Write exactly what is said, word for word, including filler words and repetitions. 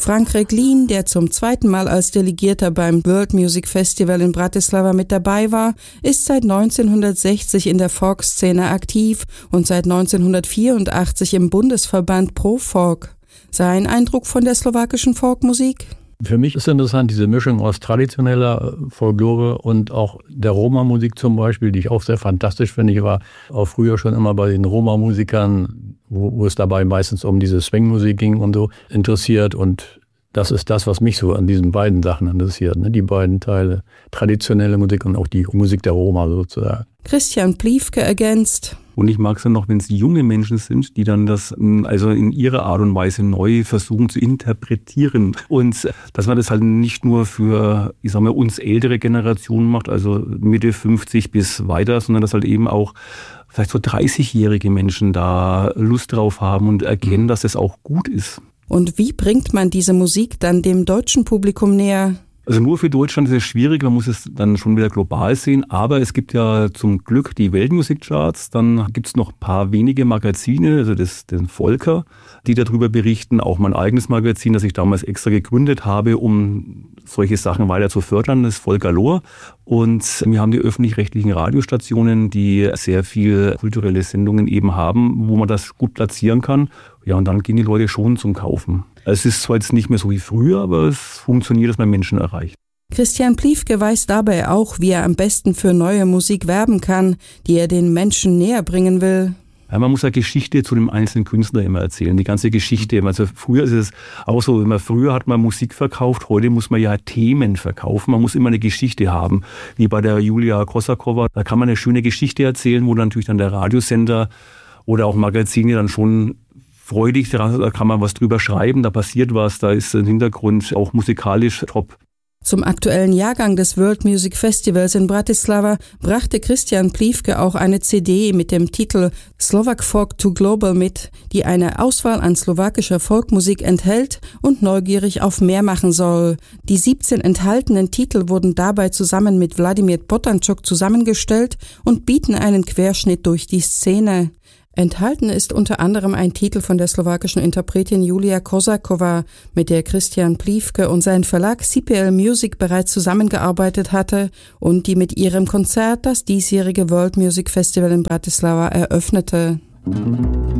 Frank Reglin, der zum zweiten Mal als Delegierter beim World Music Festival in Bratislava mit dabei war, ist seit neunzehnhundertsechzig in der Folk-Szene aktiv und seit neunzehnhundertvierundachtzig im Bundesverband Pro Folk. Sein Eindruck von der slowakischen Folkmusik? Für mich ist interessant diese Mischung aus traditioneller Folklore und auch der Roma-Musik zum Beispiel, die ich auch sehr fantastisch finde. Ich war auch früher schon immer bei den Roma-Musikern, wo, wo es dabei meistens um diese Swing-Musik ging und so, interessiert. Und das ist das, was mich so an diesen beiden Sachen interessiert, ne? Die beiden Teile, traditionelle Musik und auch die Musik der Roma sozusagen. Christian Pliewke ergänzt: Und ich mag es dann noch, wenn es junge Menschen sind, die dann das also in ihrer Art und Weise neu versuchen zu interpretieren. Und dass man das halt nicht nur für, ich sag mal, uns ältere Generationen macht, also Mitte fünfzig bis weiter, sondern dass halt eben auch vielleicht so dreißigjährige Menschen da Lust drauf haben und erkennen, dass es auch gut ist. Und wie bringt man diese Musik dann dem deutschen Publikum näher? Also nur für Deutschland ist es schwierig, man muss es dann schon wieder global sehen, aber es gibt ja zum Glück die Weltmusikcharts, dann gibt es noch ein paar wenige Magazine, also das, den Volker, die darüber berichten, auch mein eigenes Magazin, das ich damals extra gegründet habe, um solche Sachen weiter zu fördern, das Volker Lohr. Und wir haben die öffentlich-rechtlichen Radiostationen, die sehr viel kulturelle Sendungen eben haben, wo man das gut platzieren kann. Ja, und dann gehen die Leute schon zum Kaufen. Es ist zwar jetzt nicht mehr so wie früher, aber es funktioniert, dass man Menschen erreicht. Christian Pliewke weiß dabei auch, wie er am besten für neue Musik werben kann, die er den Menschen näher bringen will. Ja, man muss ja Geschichte zu dem einzelnen Künstler immer erzählen, die ganze Geschichte. Also früher ist es auch so, immer früher hat man Musik verkauft, heute muss man ja Themen verkaufen. Man muss immer eine Geschichte haben, wie bei der Julia Kosakova. Da kann man eine schöne Geschichte erzählen, wo dann natürlich dann der Radiosender oder auch Magazine dann schon freudig, da kann man was drüber schreiben, da passiert was, da ist ein Hintergrund auch musikalisch top. Zum aktuellen Jahrgang des World Music Festivals in Bratislava brachte Christian Pliewke auch eine C D mit dem Titel Slovak Folk to Global mit, die eine Auswahl an slowakischer Folkmusik enthält und neugierig auf mehr machen soll. Die siebzehn enthaltenen Titel wurden dabei zusammen mit Vladimír Potančok zusammengestellt und bieten einen Querschnitt durch die Szene. Enthalten ist unter anderem ein Titel von der slowakischen Interpretin Julia Kosakova, mit der Christian Pliewke und sein Verlag C P L Music bereits zusammengearbeitet hatte und die mit ihrem Konzert das diesjährige World Music Festival in Bratislava eröffnete.